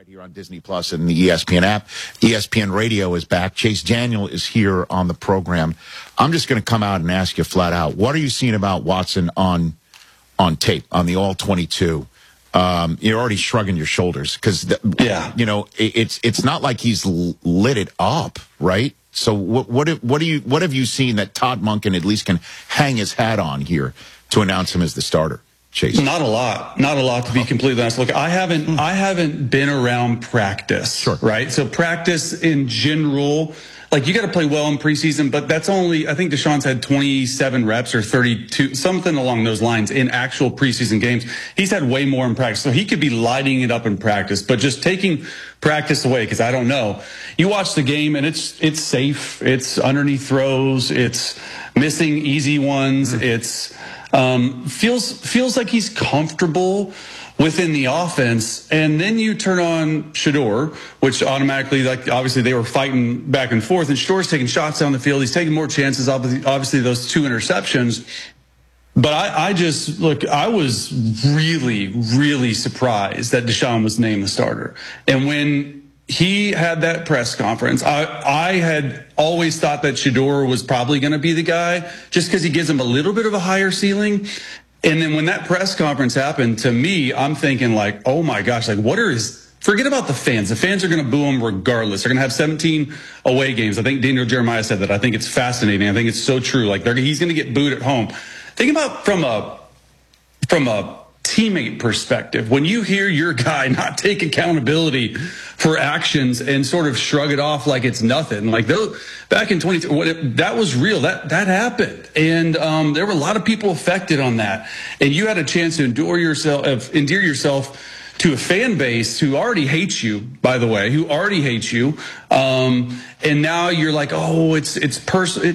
right here on Disney Plus and the ESPN app. ESPN Radio is back. Chase Daniel is here on the program. I'm just going to come out and ask you flat out, what are you seeing about Watson on tape, on the All-22? You're already shrugging your shoulders because, it's not like he's lit it up, right? So what have you seen that Todd Monken at least can hang his hat on here to announce him as the starter? Chase. Not a lot to be completely honest. Look, I haven't been around practice, sure. Right? So practice in general, like you got to play well in preseason, but that's only, I think Deshaun's had 27 reps or 32, something along those lines in actual preseason games. He's had way more in practice. So he could be lighting it up in practice, but just taking practice away, because I don't know. You watch the game and it's safe. It's underneath throws. It's missing easy ones. It's, feels like he's comfortable within the offense. And then you turn on Shedeur, which automatically, like, obviously they were fighting back and forth, and Shedor's taking shots down the field. He's taking more chances, obviously those 2 interceptions. But I was really, really surprised that Deshaun was named the starter. And when he had that press conference, I had always thought that Shedeur was probably going to be the guy just because he gives him a little bit of a higher ceiling. And then when that press conference happened, to me, I'm thinking like, oh my gosh, like forget about the fans. The fans are going to boo him regardless. They're going to have 17 away games. I think Daniel Jeremiah said that. I think it's fascinating. I think it's so true. Like he's going to get booed at home. Think about from a teammate perspective, when you hear your guy not take accountability for actions and sort of shrug it off like it's nothing, like back in 20, that was real, that happened, and there were a lot of people affected on that, and you had a chance to endear yourself to a fan base who already hates you, by the way, and now you're like, oh, it's personal.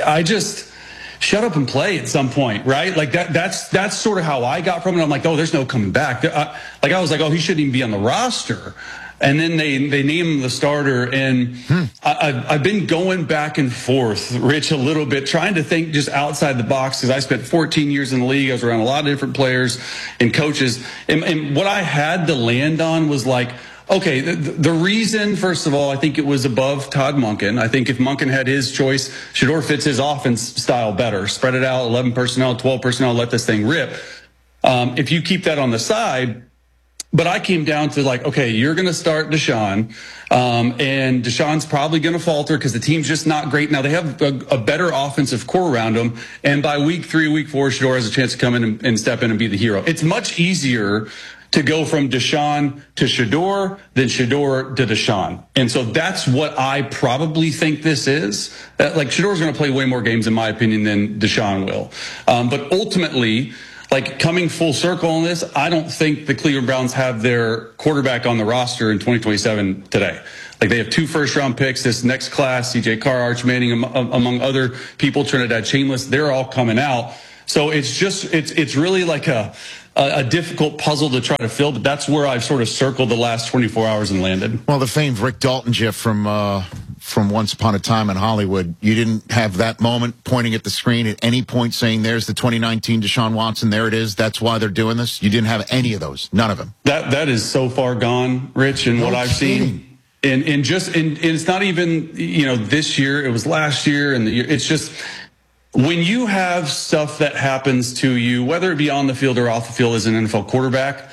Shut up and play at some point, right? Like that's sort of how I got from it. I'm like, oh, there's no coming back. I was like, oh, he shouldn't even be on the roster. And then they named him the starter. And I've been going back and forth, Rich, a little bit, trying to think just outside the box, because I spent 14 years in the league. I was around a lot of different players and coaches. And what I had to land on was like, okay, the reason, first of all, I think it was above Todd Monken. I think if Monken had his choice, Shedeur fits his offense style better. Spread it out, 11 personnel, 12 personnel, let this thing rip. If you keep that on the side, but I came down to like, okay, you're going to start Deshaun, and Deshaun's probably going to falter because the team's just not great. Now, they have a better offensive core around him, and by week 3, week 4, Shedeur has a chance to come in and step in and be the hero. It's much easier to go from Deshaun to Shedeur than Shedeur to Deshaun. And so that's what I probably think this is. Like, Shedeur's going to play way more games, in my opinion, than Deshaun will. But ultimately, like, coming full circle on this, I don't think the Cleveland Browns have their quarterback on the roster in 2027 today. Like, they have 2 first-round picks, this next class, C.J. Carr, Arch Manning, among other people, Trinidad Chainless, they're all coming out. So it's really like a difficult puzzle to try to fill, but that's where I've sort of circled the last 24 hours and landed. Well, the famed Rick Dalton gif from Once Upon a Time in Hollywood, you didn't have that moment pointing at the screen at any point saying, there's the 2019 Deshaun Watson, there it is, that's why they're doing this? You didn't have any of those, none of them. That is so far gone, Rich, and what I've seen. And it's not even, this year, it was last year, and it's just, when you have stuff that happens to you, whether it be on the field or off the field as an NFL quarterback,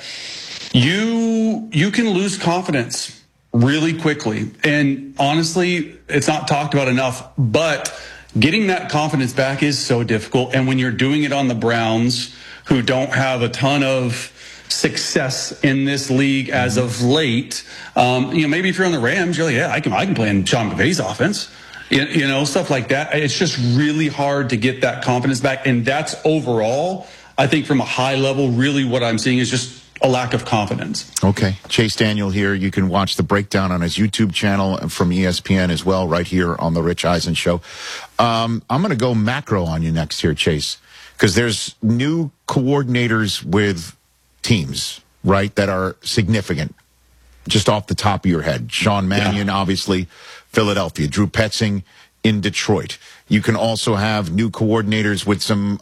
you can lose confidence really quickly. And honestly, it's not talked about enough, but getting that confidence back is so difficult. And when you're doing it on the Browns, who don't have a ton of success in this league as of late, maybe if you're on the Rams, you're like, yeah, I can play in Sean McVay's offense. Stuff like that. It's just really hard to get that confidence back. And that's overall, I think from a high level, really what I'm seeing is just a lack of confidence. Okay. Chase Daniel here. You can watch the breakdown on his YouTube channel from ESPN as well, right here on The Rich Eisen Show. I'm going to go macro on you next here, Chase, because there's new coordinators with teams, right, that are significant. Just off the top of your head. Sean Mannion, obviously, Philadelphia. Drew Petzing in Detroit. You can also have new coordinators with some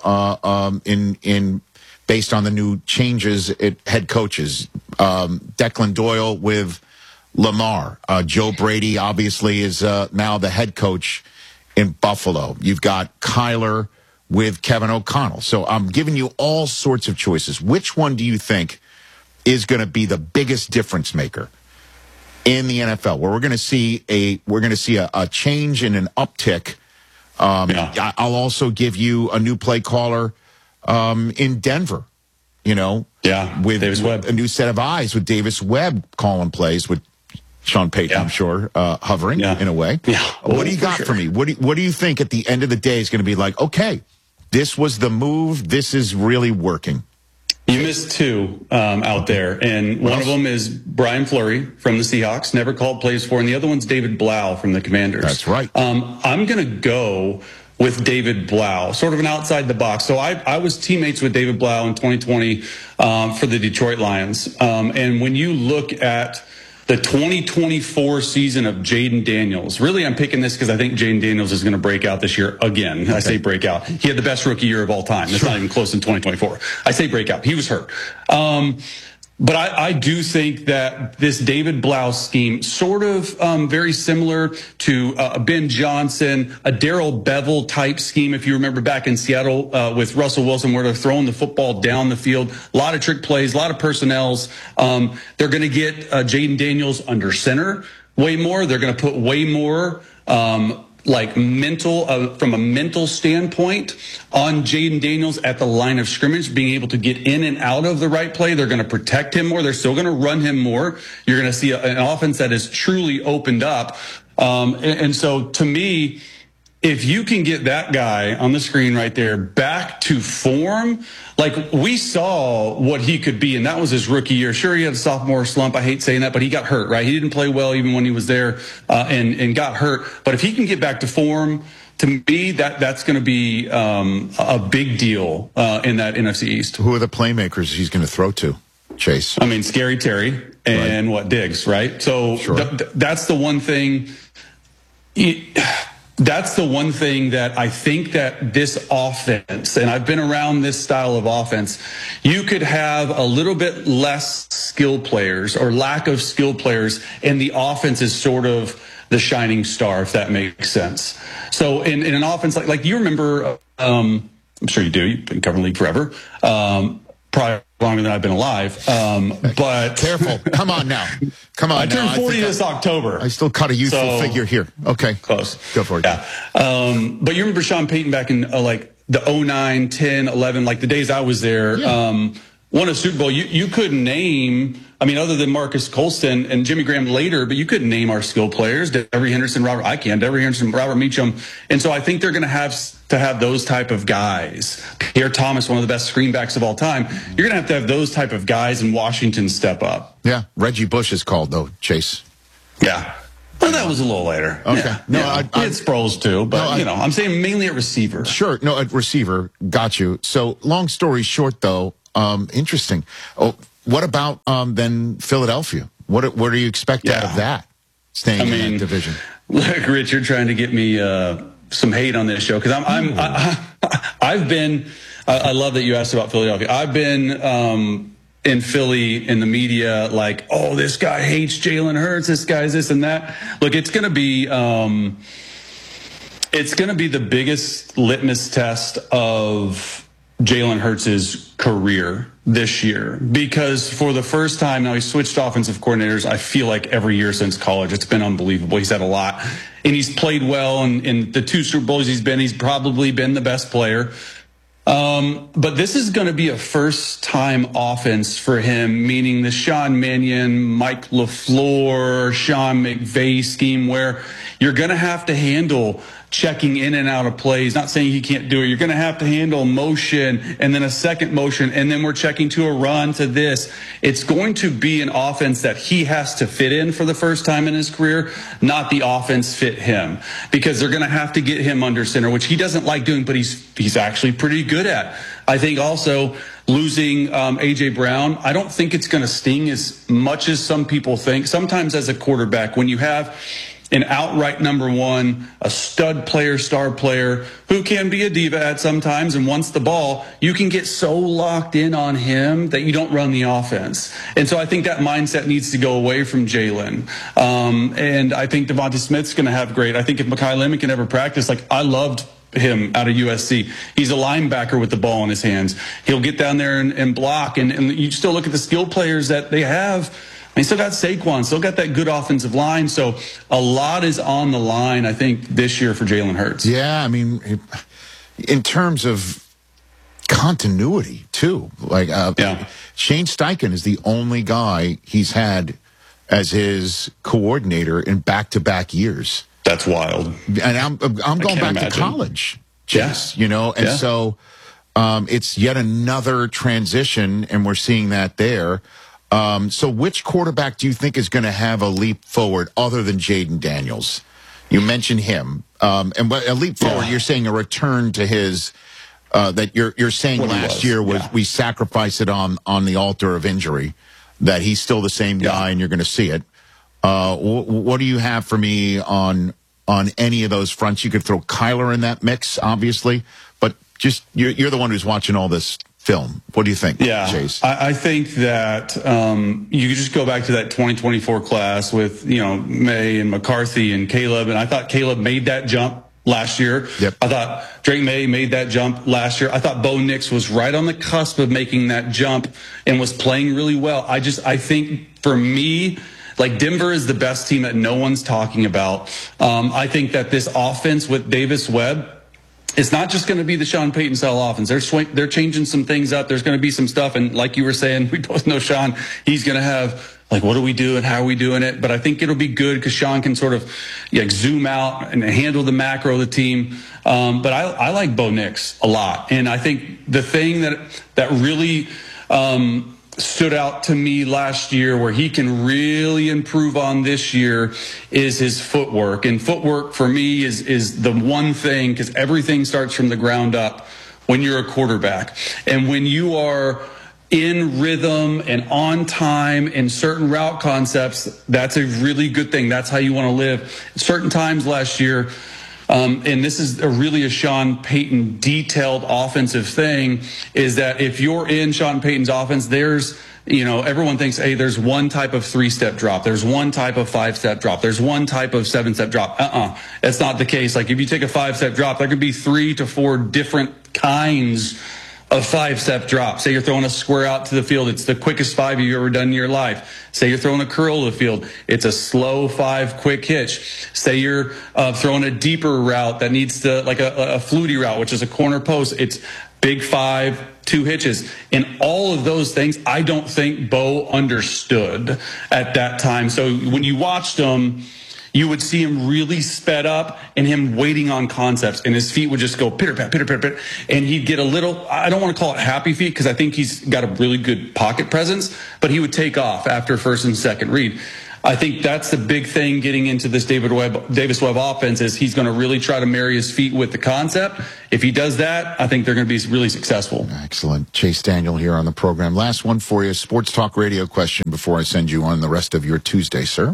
based on the new changes at head coaches. Declan Doyle with Lamar. Joe Brady obviously is now the head coach in Buffalo. You've got Kyler with Kevin O'Connell. So I'm giving you all sorts of choices. Which one do you think is going to be the biggest difference maker in the NFL, where we're going to see a change and an uptick? I'll also give you a new play caller in Denver. With Davis Webb. A new set of eyes with Davis Webb calling plays with Sean Payton, I'm sure, hovering in a way. Yeah. What do you got for me? What do you think at the end of the day is going to be like, okay, this was the move, this is really working? You missed two out there, and one of them is Brian Fleury from the Seahawks, never called plays for, and the other one's David Blau from the Commanders. That's right. I'm going to go with David Blau, sort of an outside the box. So I was teammates with David Blau in 2020 for the Detroit Lions. And when you look at the 2024 season of Jaden Daniels, really I'm picking this because I think Jaden Daniels is going to break out this year again. Okay. I say break out. He had the best rookie year of all time. It's not even close in 2024. I say break out. He was hurt. But I do think that this David Blau scheme, sort of very similar to Ben Johnson, a Darrell Bevel type scheme, if you remember back in Seattle with Russell Wilson, where they're throwing the football down the field, a lot of trick plays, a lot of personnels. They're going to get Jaden Daniels under center way more. They're going to put way more from a mental standpoint on Jaden Daniels at the line of scrimmage, being able to get in and out of the right play. They're going to protect him more. They're still going to run him more. You're going to see an offense that is truly opened up. And so to me, if you can get that guy on the screen right there back to form, like we saw what he could be, and that was his rookie year. Sure, he had a sophomore slump. I hate saying that, but he got hurt, right? He didn't play well even when he was there and got hurt. But if he can get back to form, to me, that's going to be a big deal in that NFC East. Who are the playmakers he's going to throw to, Chase? I mean, Scary Terry and Diggs, right? So sure. That's the one thing. That's the one thing that I think that this offense, and I've been around this style of offense, you could have a little bit less skill players or lack of skill players, and the offense is sort of the shining star, if that makes sense. So in an offense like you remember, I'm sure you do, you've been covering the league forever, probably longer than I've been alive. But careful. Come on now. I turned 40 this October. I still cut a youthful figure here. Okay. Close. Go for it. Yeah. But you remember Sean Payton back in like the 09, 10, 11, like the days I was there, won a Super Bowl. You couldn't name, I mean, other than Marcus Colston and Jimmy Graham later, but you couldn't name our skill players. Devery Henderson, Robert Meacham. And so I think they're going to have those type of guys. Pierre Thomas, one of the best screenbacks of all time. You're going to have those type of guys in Washington step up. Yeah. Reggie Bush is called, though, Chase. Yeah. Well, that was a little later. Okay. Yeah. No, I had Sproles too, but I'm saying mainly at receiver. Sure. No, at receiver. Got you. So long story short, though, interesting. Oh, what about then Philadelphia? What do you expect out of that? Staying in that division. Look, Rich, you're trying to get me some hate on this show because I've been. I love that you asked about Philadelphia. I've been in Philly in the media like, oh, this guy hates Jalen Hurts. This guy's this and that. Look, it's going to be the biggest litmus test of Jalen Hurts' career this year, because for the first time now, he switched offensive coordinators. I feel like every year since college, it's been unbelievable. He's had a lot, and he's played well. And in the 2 Super Bowls he's probably been the best player. But this is going to be a first-time offense for him, meaning the Sean Mannion, Mike LaFleur, Sean McVay scheme, where you're going to have to handle checking in and out of plays. Not saying he can't do it. You're going to have to handle motion and then a second motion, and then we're checking to a run to this. It's going to be an offense that he has to fit in for the first time in his career, not the offense fit him, because they're going to have to get him under center, which he doesn't like doing, but he's actually pretty good at. I think also losing A.J. Brown, I don't think it's going to sting as much as some people think. Sometimes as a quarterback, when you have an outright number one, a stud player, star player, who can be a diva at sometimes and wants the ball, you can get so locked in on him that you don't run the offense. And so I think that mindset needs to go away from Jalen. And I think Devontae Smith's going to have great. I think if Mekhi Lemon can ever practice, like I loved him out of USC. He's a linebacker with the ball in his hands. He'll get down there and block. And you still look at the skill players that they have. They still got Saquon, still got that good offensive line. So a lot is on the line, I think, this year for Jalen Hurts. Yeah, I mean, in terms of continuity, too. Like, Shane Steichen is the only guy he's had as his coordinator in back-to-back years. That's wild. And I'm going back to college, Chase, you know, and so it's yet another transition, and we're seeing that there. So which quarterback do you think is going to have a leap forward other than Jaden Daniels? You mentioned him. And a leap forward, you're saying a return to his, that you're saying last year was we sacrificed it on the altar of injury, that he's still the same guy and you're going to see it. What do you have for me on any of those fronts? You could throw Kyler in that mix, obviously, but just you're the one who's watching all this film. What do you think, Chase? I think that you could just go back to that 2024 class with, May and McCarthy and Caleb, and I thought Caleb made that jump last year. Yep. I thought Drake May made that jump last year. I thought Bo Nix was right on the cusp of making that jump and was playing really well. I think for me, like Denver is the best team that no one's talking about. I think that this offense with Davis Webb, it's not just going to be the Sean Payton style offense. They're changing some things up. There's going to be some stuff. And like you were saying, we both know Sean, he's going to have, like, what do we do and how are we doing it? But I think it'll be good because Sean can sort of zoom out and handle the macro of the team. But I like Bo Nix a lot. And I think the thing that really stood out to me last year where he can really improve on this year is his footwork. And footwork for me is the one thing, because everything starts from the ground up when you're a quarterback. And when you are in rhythm and on time in certain route concepts, that's a really good thing. That's how you want to live. Certain times last year, and this is really a Sean Payton detailed offensive thing, is that if you're in Sean Payton's offense, there's, everyone thinks, hey, there's one type of 3-step drop. There's one type of 5-step drop. There's one type of 7-step drop. That's not the case. Like if you take a 5-step drop, there could be 3 to 4 different kinds of 5-step drop. Say you're throwing a square out to the field. It's the quickest 5 you've ever done in your life. Say you're throwing a curl to the field. It's a slow 5 quick hitch. Say you're throwing a deeper route that needs to, like a fluty route, which is a corner post. It's big 5, 2 hitches. And all of those things, I don't think Bo understood at that time. So when you watched him, you would see him really sped up and him waiting on concepts, and his feet would just go pitter pat, pitter pat, pitter, and he'd get a little, I don't want to call it happy feet because I think he's got a really good pocket presence, but he would take off after first and second read. I think that's the big thing getting into this Davis Webb offense is he's going to really try to marry his feet with the concept. If he does that, I think they're going to be really successful. Excellent. Chase Daniel here on the program. Last one for you, Sports Talk Radio question before I send you on the rest of your Tuesday, sir.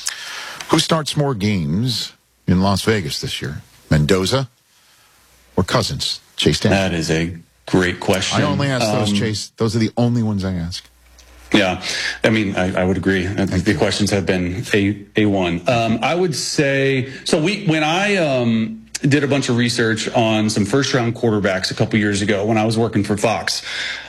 Who starts more games in Las Vegas this year? Mendoza or Cousins? Chase Daniel. That is a great question. I only ask those, Chase. Those are the only ones I ask. Yeah, I mean, I would agree. I think the questions have been A1. I would say, so when I did a bunch of research on some first-round quarterbacks a couple years ago when I was working for Fox,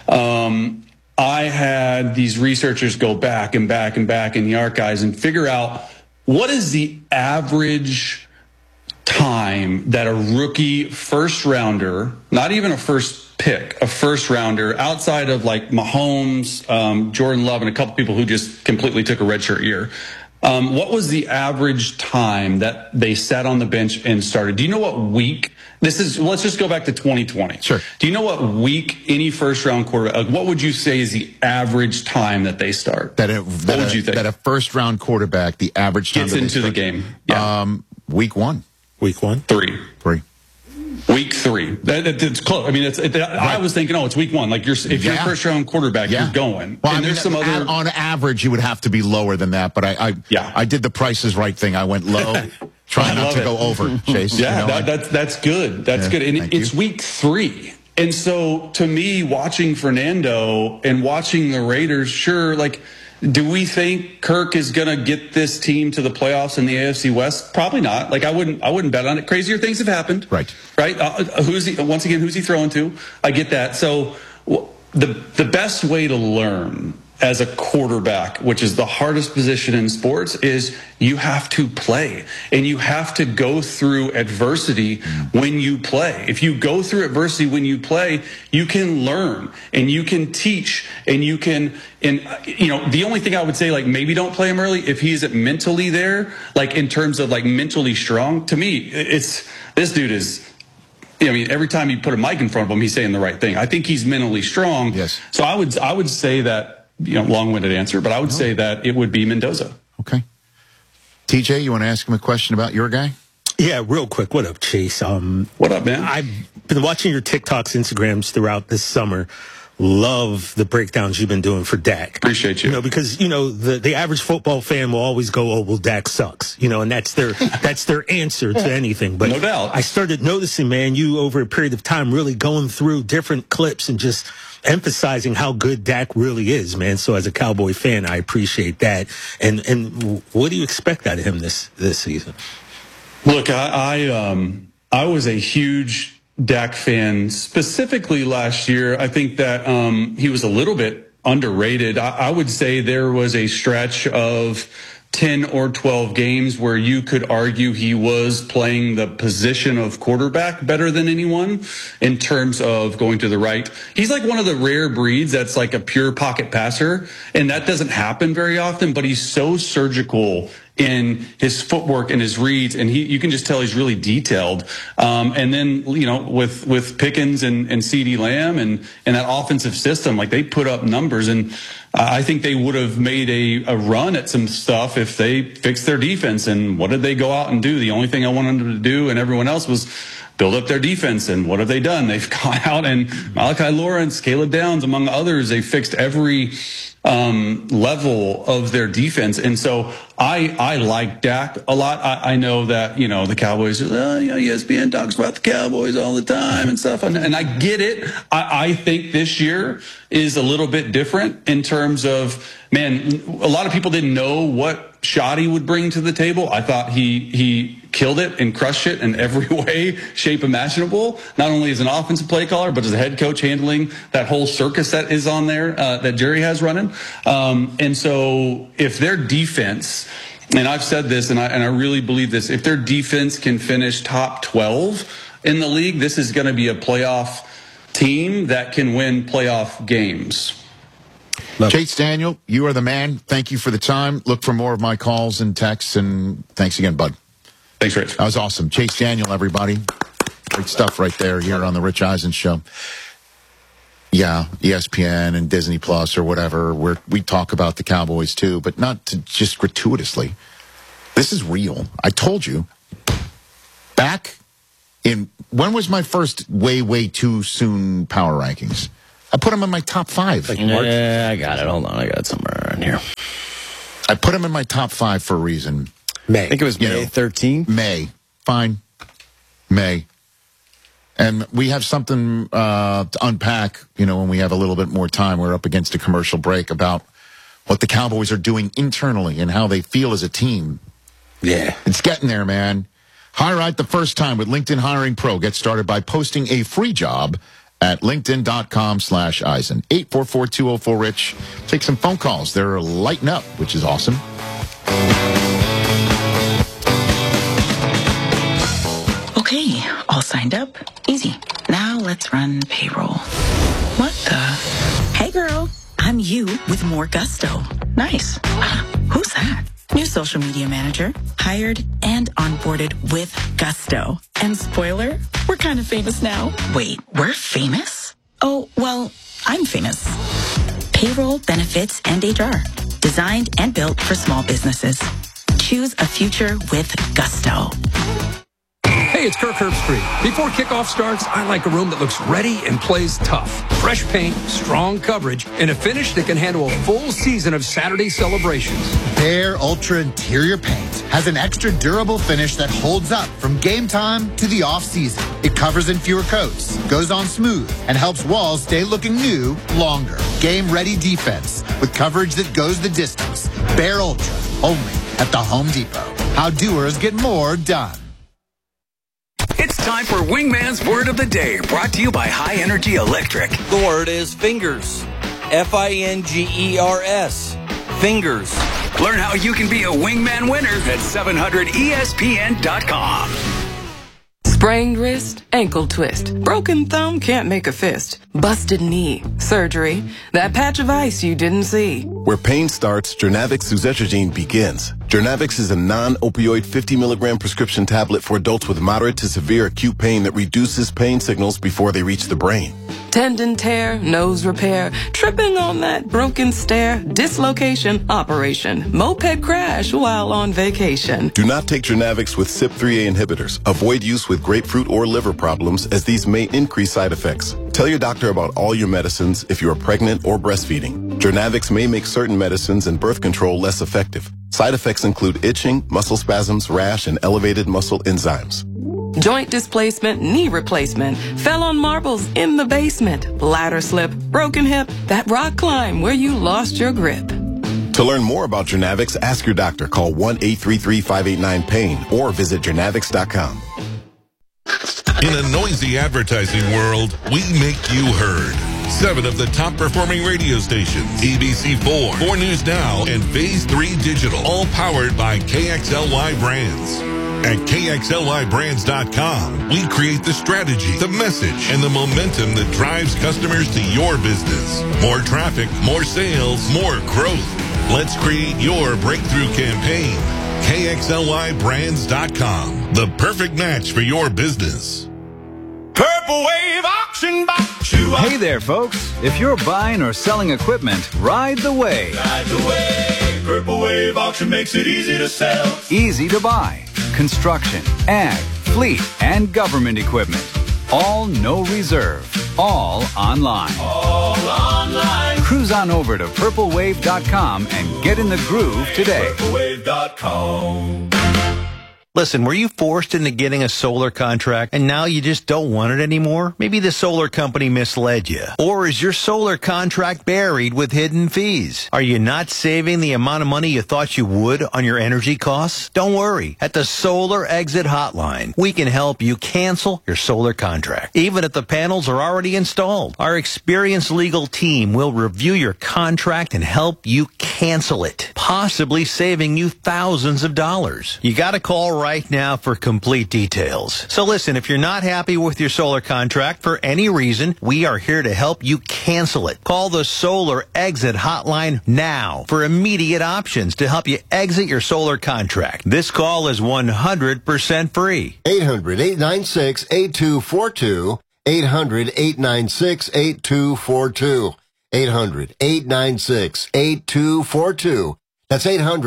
I had these researchers go back and back and back in the archives and figure out what is the average time that a rookie first rounder, not even a first pick, a first rounder outside of like Mahomes, Jordan Love, and a couple people who just completely took a redshirt year. What was the average time that they sat on the bench and started? Do you know what week this is? Let's just go back to 2020. Sure. Do you know what week any first round quarterback, what would you say is the average time that they start? What would you think? That a first round quarterback, the average time gets into the game. Yeah. Week 1. Week 1? 3. Week 3. It's close. I mean, I was thinking, it's week 1. Like if you're first round quarterback, you're going. Well, and there's some other. On average, you would have to be lower than that. But I did the Price is Right thing. I went low, trying not to go over. Chase. Yeah, that's good. That's good. And it's week 3. And so, to me, watching Fernando and watching the Raiders, sure, like, do we think Kirk is going to get this team to the playoffs in the AFC West? Probably not. Like, I wouldn't bet on it. Crazier things have happened. Right. Who's he throwing to? I get that. So, the best way to learn as a quarterback, which is the hardest position in sports, is you have to play and you have to go through adversity when you play. If you go through adversity when you play, you can learn and you can teach and you can, the only thing I would say, like, maybe don't play him early if he isn't mentally there, like in terms of like mentally strong. To me, this dude is, every time you put a mic in front of him, he's saying the right thing. I think he's mentally strong. Yes. So I would say that, long-winded answer, but I would say that it would be Mendoza. Okay. TJ, you want to ask him a question about your guy? Yeah, real quick. What up, Chase? What up, man? I've been watching your TikToks, Instagrams throughout this summer. Love the breakdowns you've been doing for Dak. Appreciate you. Because, the average football fan will always go, oh, well, Dak sucks. And that's their answer to anything. But no doubt. I started noticing, man, you over a period of time really going through different clips and just emphasizing how good Dak really is, man. So as a Cowboy fan, I appreciate that. And what do you expect out of him this season? Look, I was a huge Dak fan, specifically last year. I think that he was a little bit underrated. I would say there was a stretch of 10 or 12 games where you could argue he was playing the position of quarterback better than anyone in terms of going to the right. He's like one of the rare breeds that's like a pure pocket passer, and that doesn't happen very often, but he's so surgical in his footwork and his reads, and you can just tell he's really detailed. And then, with Pickens and CeeDee Lamb and that offensive system, like, they put up numbers, and I think they would have made a run at some stuff if they fixed their defense. And what did they go out and do? The only thing I wanted them to do and everyone else was build up their defense. And what have they done? They've gone out and Malachi Lawrence, Caleb Downs, among others, they fixed every level of their defense. And so I like Dak a lot. I know that, the Cowboys, ESPN talks about the Cowboys all the time and stuff. And I get it. I think this year is a little bit different in terms of, man, a lot of people didn't know what shot he would bring to the table. I thought he killed it and crushed it in every way, shape imaginable, not only as an offensive play caller, but as a head coach handling that whole circus that is on there, that Jerry has running. And so if their defense, and I've said this, and I really believe this, if their defense can finish top 12 in the league, this is going to be a playoff team that can win playoff games. Chase Daniel, you are the man. Thank you for the time. Look for more of my calls and texts, and thanks again, bud. Thanks, Rich. That was awesome. Chase Daniel, everybody. Great stuff right there here on the Rich Eisen Show. Yeah, ESPN and Disney Plus or whatever, we talk about the Cowboys too, but not to just gratuitously. This is real. I told you. Back in, when was my first way too soon power rankings? I put them in my top 5. Yeah, I got it. Hold on. I got it somewhere around here. I put them in my top 5 for a reason. May. I think it was May 13th. May. Fine. May. And we have something to unpack, when we have a little bit more time. We're up against a commercial break about what the Cowboys are doing internally and how they feel as a team. Yeah. It's getting there, man. Hire right the first time with LinkedIn Hiring Pro. Get started by posting a free job at linkedin.com/Eisen. 844-204-RICH. Take some phone calls. They're lighting up, which is awesome. Okay, all signed up. Easy. Now let's run payroll. What the? Hey girl, I'm you with more gusto. Nice. Who's that? New social media manager. Hired and onboarded with gusto. And spoiler, we're kind of famous now. Wait, we're famous? Oh, well, I'm famous. Payroll, benefits, and HR. Designed and built for small businesses. Choose a future with gusto. Hey, it's Kirk Herbstreit. Before kickoff starts, I like a room that looks ready and plays tough. Fresh paint, strong coverage, and a finish that can handle a full season of Saturday celebrations. Behr Ultra Interior Paint has an extra durable finish that holds up from game time to the off-season. It covers in fewer coats, goes on smooth, and helps walls stay looking new longer. Game-ready defense with coverage that goes the distance. Behr Ultra, only at the Home Depot. How doers get more done. It's time for Wingman's Word of the Day, brought to you by High Energy Electric. The word is fingers. Fingers. Fingers. Learn how you can be a Wingman winner at 700ESPN.com. Sprained wrist, ankle twist, broken thumb, can't make a fist, busted knee, surgery, that patch of ice you didn't see. Where pain starts, Jernavix suzetrigine begins. Jernavix is a non-opioid 50 milligram prescription tablet for adults with moderate to severe acute pain that reduces pain signals before they reach the brain. Tendon tear, nose repair, tripping on that broken stair, dislocation, operation, moped crash while on vacation. Do not take Jernavix with CYP3A inhibitors. Avoid use with grapefruit or liver problems, as these may increase side effects. Tell your doctor about all your medicines if you are pregnant or breastfeeding. Jernavix may make certain medicines and birth control less effective. Side effects include itching, muscle spasms, rash, and elevated muscle enzymes. Joint displacement, knee replacement, fell on marbles in the basement, ladder slip, broken hip, that rock climb where you lost your grip. To learn more about Jernavix, ask your doctor. Call 1-833-589-PAIN or visit Jernavix.com. In a noisy advertising world, we make you heard. 7 of the top performing radio stations, ABC4, 4 News Now, and Phase 3 Digital, all powered by KXLY Brands. At KXLYBrands.com, we create the strategy, the message, and the momentum that drives customers to your business. More traffic, more sales, more growth. Let's create your breakthrough campaign. KXLYBrands.com, the perfect match for your business. Purple Wave Auction Box. Hey there, folks. If you're buying or selling equipment, ride the wave. Ride the wave. Purple Wave Auction makes it easy to sell. Easy to buy. Construction, ag, fleet, and government equipment. All no reserve. All online. All online. Cruise on over to purplewave.com and get in the groove today. Purplewave.com. Listen, were you forced into getting a solar contract and now you just don't want it anymore? Maybe the solar company misled you. Or is your solar contract buried with hidden fees? Are you not saving the amount of money you thought you would on your energy costs? Don't worry. At the Solar Exit Hotline, we can help you cancel your solar contract, even if the panels are already installed. Our experienced legal team will review your contract and help you cancel it, possibly saving you thousands of dollars. You got to call right now for complete details. So listen, if you're not happy with your solar contract for any reason, we are here to help you cancel it. Call the Solar Exit Hotline now for immediate options to help you exit your solar contract. This call is 100% free. 800-896-8242. 800-896-8242. 800-896-8242. That's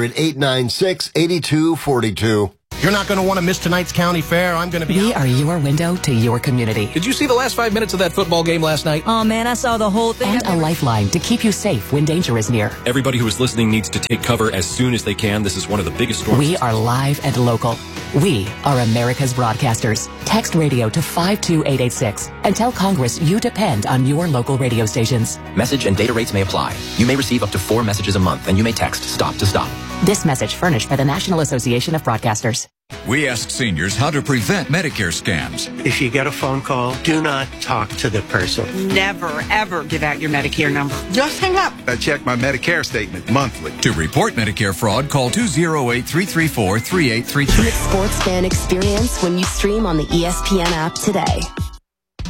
800-896-8242. You're not going to want to miss tonight's county fair. I'm going to be... We are your window to your community. Did you see the last 5 minutes of that football game last night? Oh, man, I saw the whole thing. And a lifeline to keep you safe when danger is near. Everybody who is listening needs to take cover as soon as they can. This is one of the biggest storms. We are live and local. We are America's broadcasters. Text radio to 52886 and tell Congress you depend on your local radio stations. Message and data rates may apply. You may receive up to 4 messages a month, and you may text STOP to STOP. This message furnished by the National Association of Broadcasters. We ask seniors how to prevent Medicare scams. If you get a phone call, do not talk to the person. Never, ever give out your Medicare number. Just hang up. I check my Medicare statement monthly. To report Medicare fraud, call 208-334-3833. Sports fan experience when you stream on the ESPN app today.